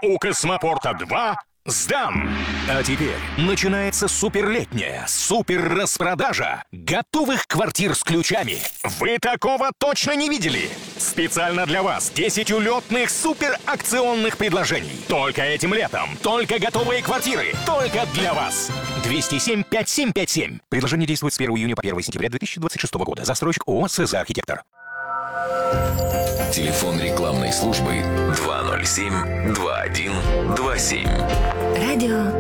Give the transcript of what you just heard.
у Космопорта-2 сдам. А теперь начинается суперлетняя супер-распродажа готовых квартир с ключами. Вы такого точно не видели? Специально для вас 10 улетных суперакционных предложений. Только этим летом. Только готовые квартиры. Только для вас. 207-5757. Предложение действует с 1 июня по 1 сентября 2026 года. Застройщик ООО «СЗ Архитектор». Телефон рекламной службы 207-2127. Радио